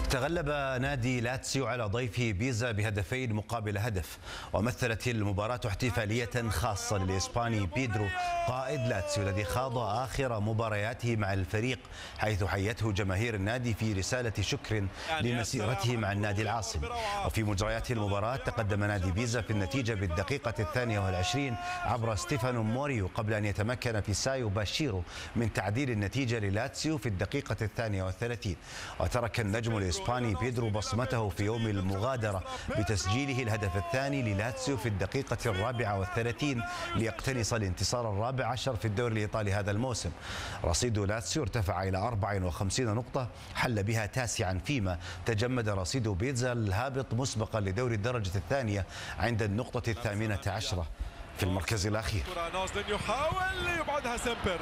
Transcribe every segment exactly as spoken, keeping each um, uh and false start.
تغلب نادي لاتسيو على ضيفه بيزا بهدفين مقابل هدف، ومثلت المباراة احتفالية خاصة للإسباني بيدرو قائد لاتسيو الذي خاض آخر مبارياته مع الفريق، حيث حيته جماهير النادي في رسالة شكر لمسيرته مع النادي العاصم. وفي مجريات المباراة تقدم نادي بيزا في النتيجة بالدقيقة الثانية والعشرين عبر ستيفانو موريو، قبل أن يتمكن بيسايو باشيرو من تعديل النتيجة للاتسيو في الدقيقة الثانية والثلاثين. وترك النجم الإسباني بيدرو بصمته في يوم المغادرة بتسجيله الهدف الثاني للاتسيو في الدقيقة الرابعة والثلاثين ليقتنص الانتصار الرابع عشر في الدوري الإيطالي هذا الموسم. رصيد لاتسيو ارتفع إلى أربع وخمسين نقطة حل بها تاسعا، فيما تجمد رصيد بيتزا الهابط مسبقا لدوري الدرجة الثانية عند النقطة الثامنة عشرة في المركز الأخير. يحاول يبعدها سمبر.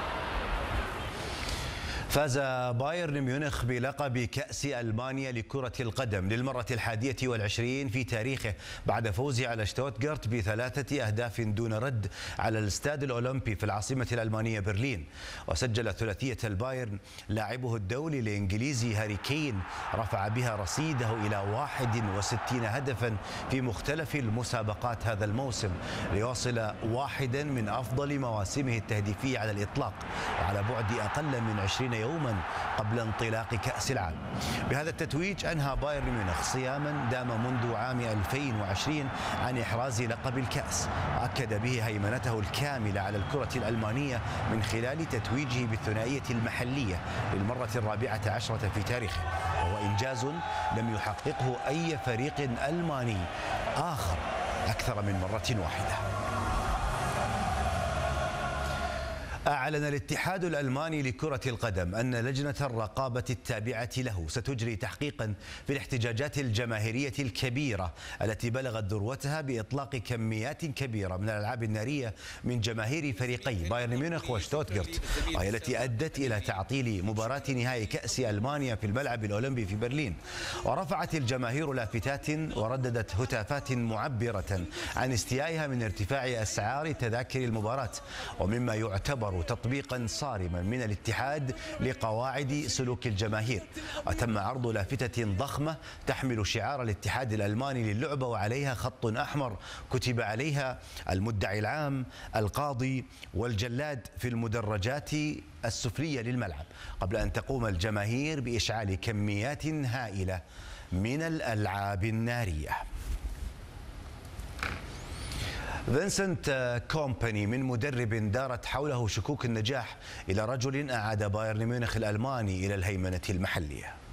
فاز بايرن ميونخ بلقب كأس ألمانيا لكرة القدم للمرة الحادية والعشرين في تاريخه بعد فوزه على شتوتغارت بثلاثة أهداف دون رد على الاستاد الأولمبي في العاصمة الألمانية برلين. وسجل ثلاثية البايرن لاعبه الدولي الإنجليزي هاري كين، رفع بها رصيده إلى واحد وستين هدفا في مختلف المسابقات هذا الموسم، ليواصل واحدا من أفضل مواسمه التهديفية على الإطلاق، وعلى بعد أقل من عشرين يوما قبل انطلاق كأس العالم. بهذا التتويج أنهى بايرن ميونخ صياما دام منذ عام ألفين وعشرين عن إحراز لقب الكأس، وأكد به هيمنته الكاملة على الكرة الألمانية من خلال تتويجه بالثنائية المحلية للمرة الرابعة عشرة في تاريخه، وهو إنجاز لم يحققه أي فريق ألماني آخر أكثر من مرة واحدة. أعلن الاتحاد الألماني لكرة القدم أن لجنة الرقابة التابعة له ستجري تحقيقا في الاحتجاجات الجماهيرية الكبيرة التي بلغت ذروتها بإطلاق كميات كبيرة من الألعاب النارية من جماهير فريقي بايرن ميونخ وشتوتغارت، وهي التي أدت إلى تعطيل مباراة نهائي كأس ألمانيا في الملعب الأولمبي في برلين. ورفعت الجماهير لافتات ورددت هتافات معبرة عن استيائها من ارتفاع أسعار تذاكر المباراة، ومما يعتبر تطبيقا صارما من الاتحاد لقواعد سلوك الجماهير. وتم عرض لافتة ضخمة تحمل شعار الاتحاد الألماني للعبة وعليها خط أحمر كتب عليها المدعي العام، القاضي، والجلاد في المدرجات السفلية للملعب، قبل أن تقوم الجماهير بإشعال كميات هائلة من الألعاب النارية. فينسنت كومباني من مدرب دارت حوله شكوك النجاح إلى رجل أعاد بايرن ميونخ الألماني إلى الهيمنة المحلية.